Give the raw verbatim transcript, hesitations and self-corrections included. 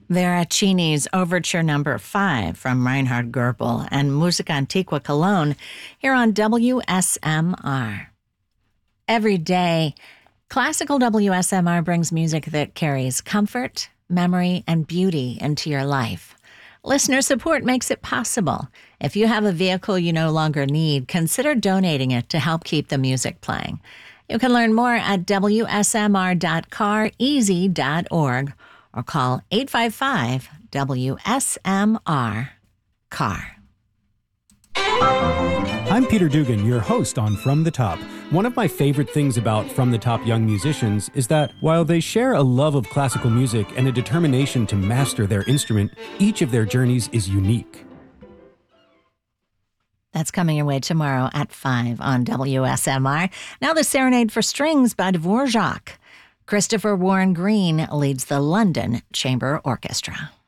Veracini's Overture Number five from Reinhard Goebel and Musica Antiqua Cologne here on W S M R. Every day, classical W S M R brings music that carries comfort, memory, and beauty into your life. Listener support makes it possible. If you have a vehicle you no longer need, consider donating it to help keep the music playing. You can learn more at W S M R dot car easy dot org or call eight five five W S M R C A R. I'm Peter Dugan, your host on From the Top. One of my favorite things about From the Top young musicians is that while they share a love of classical music and a determination to master their instrument, each of their journeys is unique. That's coming your way tomorrow at five on W S M R. Now the Serenade for Strings by Dvorak. Christopher Warren Green leads the London Chamber Orchestra.